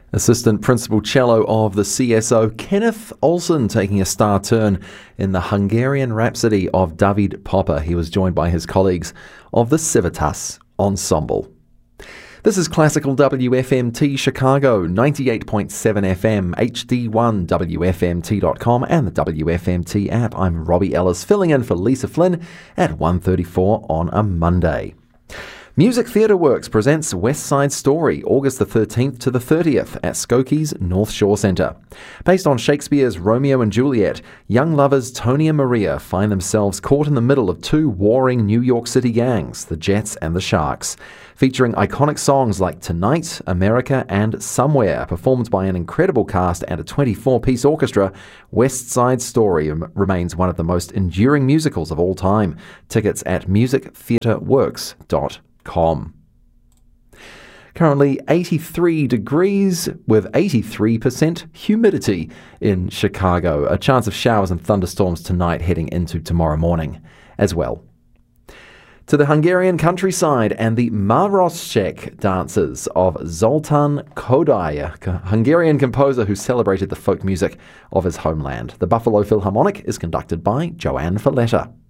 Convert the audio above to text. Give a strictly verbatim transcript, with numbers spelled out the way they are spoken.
Assistant Principal Cello of the C S O, Kenneth Olsen, taking a star turn in the Hungarian Rhapsody of David Popper. He was joined by his colleagues of the Civitas Ensemble. This is Classical W F M T Chicago, ninety-eight point seven F M, H D one, W F M T dot com and the W F M T app. I'm Robbie Ellis, filling in for Lisa Flynn at one thirty-four on a Monday. Music Theatre Works presents West Side Story, August the thirteenth to the thirtieth at Skokie's North Shore Centre. Based on Shakespeare's Romeo and Juliet, young lovers Tony and Maria find themselves caught in the middle of two warring New York City gangs, the Jets and the Sharks. Featuring iconic songs like Tonight, America and Somewhere, performed by an incredible cast and a twenty-four piece orchestra, West Side Story remains one of the most enduring musicals of all time. Tickets at music theatre works dot com. Com. Currently eighty-three degrees with eighty-three percent humidity in Chicago. A chance of showers and thunderstorms tonight heading into tomorrow morning as well. To the Hungarian countryside and the Maroszek dances of Zoltán Kodály, a Hungarian composer who celebrated the folk music of his homeland. The Buffalo Philharmonic is conducted by Joanne Falletta.